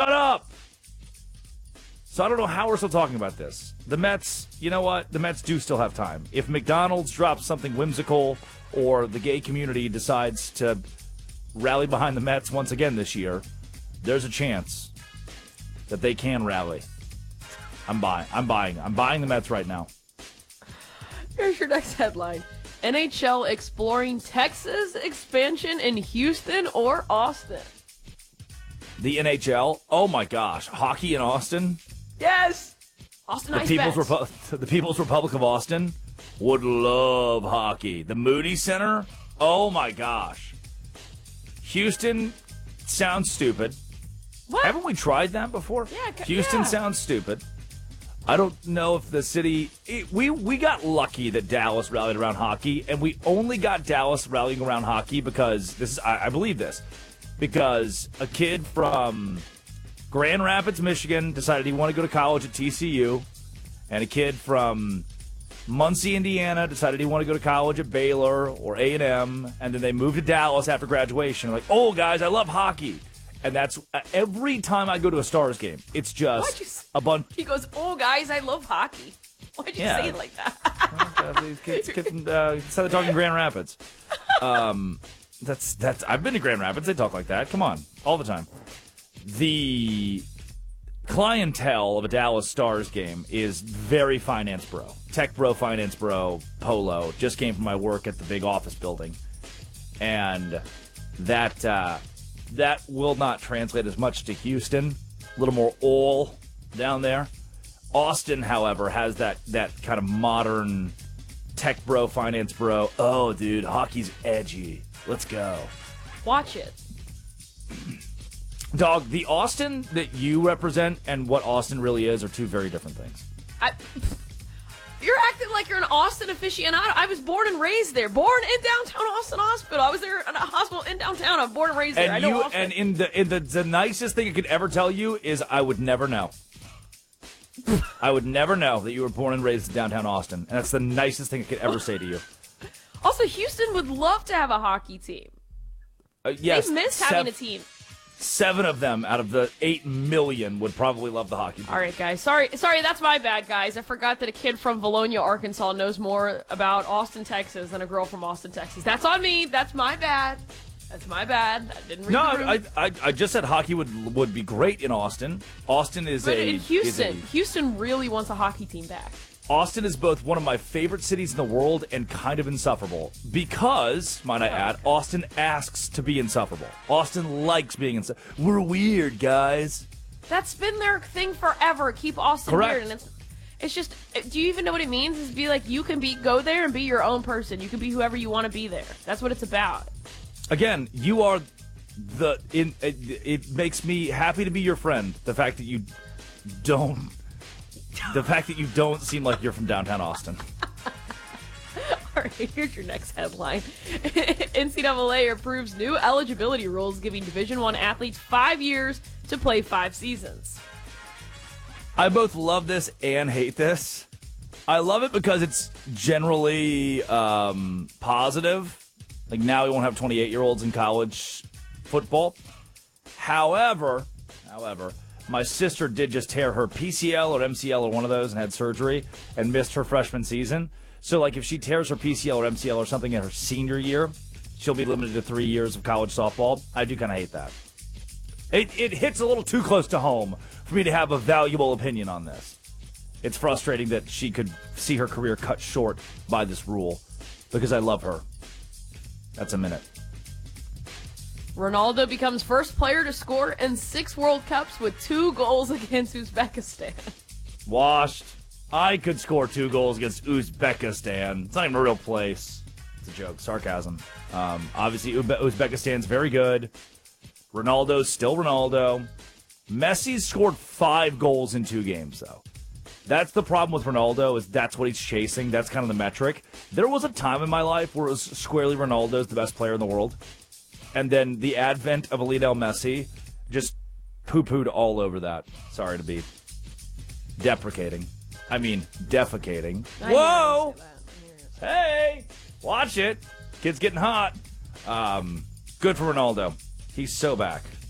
Shut up! So I don't know how we're still talking about this. The Mets, you know what? The Mets do still have time. If McDonald's drops something whimsical or the gay community decides to rally behind the Mets once again this year, there's a chance that they can rally. I'm buying the Mets right now. Here's your next headline. NHL exploring Texas expansion in Houston or Austin. The NHL? Oh my gosh. Hockey in Austin? Yes! Austin Ice Bats. The People's Republic of Austin would love hockey. The Moody Center? Oh my gosh. Houston sounds stupid. What? Haven't we tried that before? Yeah. Houston sounds stupid. I don't know if the city... We got lucky that Dallas rallied around hockey, and we only got Dallas rallying around hockey because... I believe this. Because a kid from Grand Rapids, Michigan decided he wanted to go to college at TCU, and a kid from Muncie, Indiana decided he wanted to go to college at Baylor or A&M, and then they moved to Dallas after graduation. Like, oh, guys, I love hockey. And that's every time I go to a Stars game, it's just a bunch. He goes, oh, guys, I love hockey. Why'd you say it like that? These kids instead of talking Grand Rapids. That's. I've been to Grand Rapids. They talk like that. Come on, all the time. The clientele of a Dallas Stars game is very finance bro. Tech bro, finance bro, polo. Just came from my work at the big office building. And that will not translate as much to Houston. A little more oil down there. Austin, however, has that kind of modern tech bro, finance bro. Oh, dude, hockey's edgy. Let's go. Watch it. Dog, the Austin that you represent and what Austin really is are two very different things. You're acting like you're an Austin aficionado. I was born and raised there. Born in downtown Austin Hospital. I was there in a hospital in downtown. I'm born and raised there. I know Austin. And in the nicest thing I could ever tell you is I would never know. I would never know that you were born and raised in downtown Austin. And that's the nicest thing I could ever say to you. Also, Houston would love to have a hockey team. Yes. They miss having a team. 7 of them out of the 8 million would probably love the hockey team. All right, guys. Sorry, that's my bad, guys. I forgot that a kid from Valonia, Arkansas knows more about Austin, Texas than a girl from Austin, Texas. That's on me. That's my bad. I didn't read the room. I just said hockey would be great in Austin. Austin is but in Houston, Houston really wants a hockey team back. Austin is both one of my favorite cities in the world and kind of insufferable because, might I add, Austin asks to be insufferable. Austin likes being insufferable. We're weird, guys. That's been their thing forever. Keep Austin weird. And it's just, do you even know what it means? Is be like, go there and be your own person. You can be whoever you want to be there. That's what it's about. Again, you are it makes me happy to be your friend. The fact that you don't seem like you're from downtown Austin. All right, here's your next headline. NCAA approves new eligibility rules giving Division I athletes 5 years to play 5 seasons. I both love this and hate this. I love it because it's generally positive. Like now we won't have 28-year-olds in college football. However, my sister did just tear her PCL or MCL or one of those and had surgery and missed her freshman season. So, like, if she tears her PCL or MCL or something in her senior year, she'll be limited to 3 years of college softball. I do kind of hate that. It hits a little too close to home for me to have a valuable opinion on this. It's frustrating that she could see her career cut short by this rule because I love her. That's a minute. Ronaldo becomes first player to score in 6 World Cups with 2 goals against Uzbekistan. Washed. I could score 2 goals against Uzbekistan. It's not even a real place. It's a joke. Sarcasm. Obviously, Uzbekistan's very good. Ronaldo's still Ronaldo. Messi's scored 5 goals in 2 games, though. That's the problem with Ronaldo, is that's what he's chasing. That's kind of the metric. There was a time in my life where it was squarely Ronaldo's the best player in the world. And then the advent of Lionel Messi just poo-pooed all over that. Sorry to be deprecating. I mean, defecating. Whoa! Hey! Watch it. Kid's getting hot. Good for Ronaldo. He's so back.